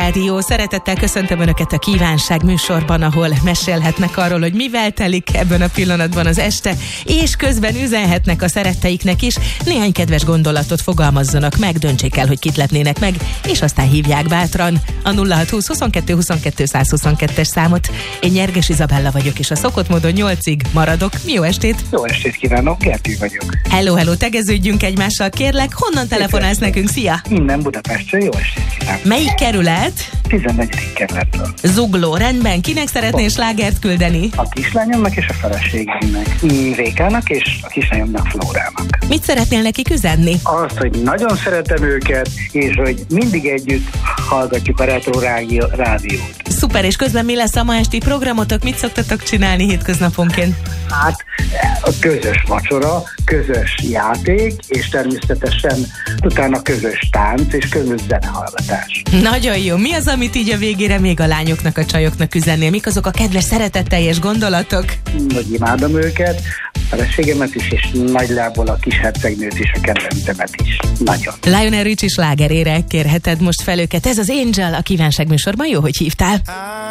Rádió. Szeretettel köszöntöm Önöket a Kívánság műsorban, ahol mesélhetnek arról, hogy mivel telik ebben a pillanatban az este, és közben üzenhetnek a szeretteiknek is. Néhány kedves gondolatot fogalmazzanak meg, döntsék el, hogy kit lepnének meg, és aztán hívják bátran a 0620 22 22 122-es számot. Én Nyerges Izabella vagyok, és a szokott módon 8-ig maradok. Jó estét! Jó estét kívánok, Gerti vagyok. Hello, tegeződjünk egymással, kérlek. Honnan telefonálsz nekünk? Szia! Innen Budapestről, jó estét kívánok. Melyik kerület? 14. kerületről. Zugló, rendben. Kinek szeretnél slágert küldeni? A kislányomnak és a feleségemnek. Rékának és a kislányomnak, Flórának. Mit szeretnél nekik üzenni? Azt, hogy nagyon szeretem őket, és hogy mindig együtt hallgatjuk a Retro Rádiót. Szuper, és közben mi lesz a ma esti programotok? Mit szoktatok csinálni hétköznaponként? Hát a közös vacsora, közös játék, és természetesen utána közös tánc és közös zenehallgatás. Nagyon jó. Mi az, amit így a végére még a lányoknak, a csajoknak üzennél? Mik azok a kedves, szeretetteljes gondolatok? Hogy imádom őket, a feleségemet is, és nagy lából a kis hercegnőt is, a kedvencemet is. Nagyon. Lionel Richie slágerére kérheted most fel őket. Ez az Angel a Kívánság műsorban. Jó, hogy hívtál.